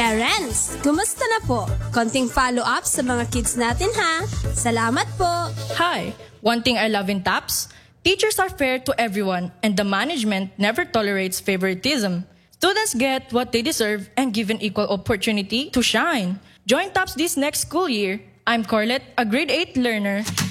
Parents, kumusta na po? Konting follow-up sa mga kids natin ha. Salamat po. Hi! One thing I love in TAPS, teachers are fair to everyone and the management never tolerates favoritism. Students get what they deserve and given equal opportunity to shine. Join TAPS this next school year. I'm Corlette, a grade 8 learner,